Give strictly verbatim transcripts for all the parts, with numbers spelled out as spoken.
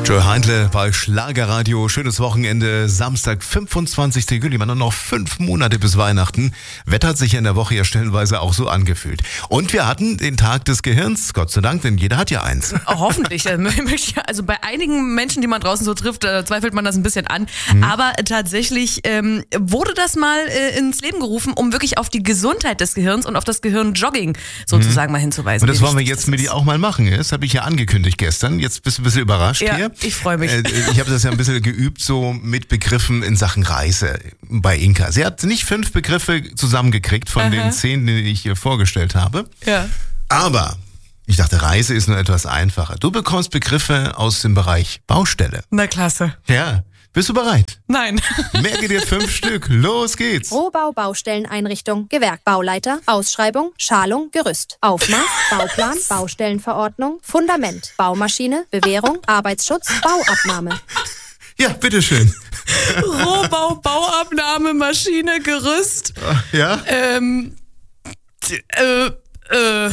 Joe Heindle bei Schlagerradio. Schönes Wochenende. Samstag, fünfundzwanzigster Juli. Man hat noch fünf Monate bis Weihnachten. Wetter hat sich in der Woche ja stellenweise auch so angefühlt. Und wir hatten den Tag des Gehirns. Gott sei Dank, denn jeder hat ja eins. Oh, hoffentlich. Also bei einigen Menschen, die man draußen so trifft, zweifelt man das ein bisschen an. Mhm. Aber tatsächlich ähm, wurde das mal äh, ins Leben gerufen, um wirklich auf die Gesundheit des Gehirns und auf das Gehirnjogging sozusagen mhm. mal hinzuweisen. Und das wollen wir jetzt mit dir auch mal machen. Das habe ich ja angekündigt gestern. Jetzt bist du ein bisschen überrascht ja. hier. Ich freue mich. Ich habe das ja ein bisschen geübt, so mit Begriffen in Sachen Reise bei Inka. Sie hat nicht fünf Begriffe zusammengekriegt von Aha. den zehn, die ich ihr vorgestellt habe. Ja. Aber ich dachte, Reise ist nur etwas einfacher. Du bekommst Begriffe aus dem Bereich Baustelle. Na klasse. Ja. Bist du bereit? Nein. Merke dir fünf Stück. Los geht's. Rohbau, Baustelleneinrichtung, Gewerk, Bauleiter, Ausschreibung, Schalung, Gerüst, Aufmaß, Bauplan, Baustellenverordnung, Fundament, Baumaschine, Bewährung, Arbeitsschutz, Bauabnahme. Ja, bitteschön. Rohbau, Bauabnahme, Maschine, Gerüst. Ja? Ähm, äh, äh.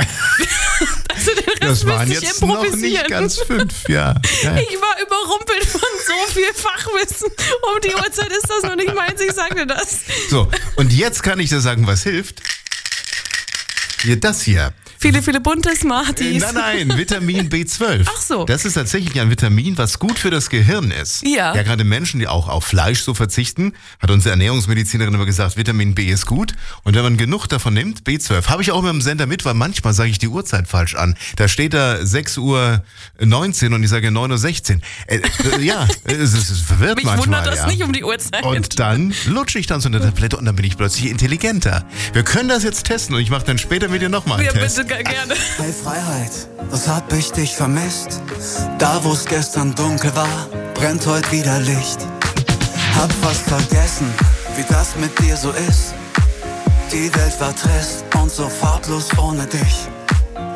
Also den Rest das waren ich jetzt noch nicht ganz fünf, ja. ja. Ich war überrumpelt von so viel Fachwissen. Um die Uhrzeit ist das noch nicht meins, ich sage dir das. So, und jetzt kann ich dir sagen, was hilft. Hier, das hier. Viele, viele bunte Smarties. Nein, nein, Vitamin B zwölf. Ach so. Das ist tatsächlich ein Vitamin, was gut für das Gehirn ist. Ja. Ja, gerade Menschen, die auch auf Fleisch so verzichten, hat unsere Ernährungsmedizinerin immer gesagt, Vitamin B ist gut. Und wenn man genug davon nimmt, B zwölf, habe ich auch immer im Sender mit, weil manchmal sage ich die Uhrzeit falsch an. Da steht da sechs Uhr neunzehn und ich sage neun Uhr sechzehn. Äh, äh, ja, es, es, es verwirrt Mich manchmal. Mich wundert das ja. nicht um die Uhrzeit. Und dann lutsche ich dann so eine Tablette und dann bin ich plötzlich intelligenter. Wir können das jetzt testen und ich mache dann später mit dir nochmal einen ja, Test. Bitte, gerne. Hey Freiheit, was hab ich dich vermisst? Da wo's gestern dunkel war, brennt heute wieder Licht. Hab fast vergessen, wie das mit dir so ist. Die Welt war trist und so farblos ohne dich.